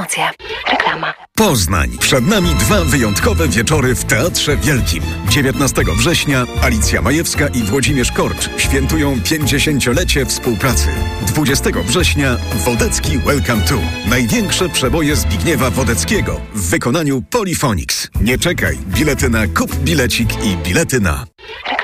promocje. Reklama. Poznań. Przed nami 2 wyjątkowe wieczory w Teatrze Wielkim. 19 września Alicja Majewska i Włodzimierz Korcz świętują 50-lecie współpracy. 20 września Wodecki Welcome to. Największe przeboje Zbigniewa Wodeckiego w wykonaniu Polyphonics. Nie czekaj. Bilety na Kup Bilecik i bilety na...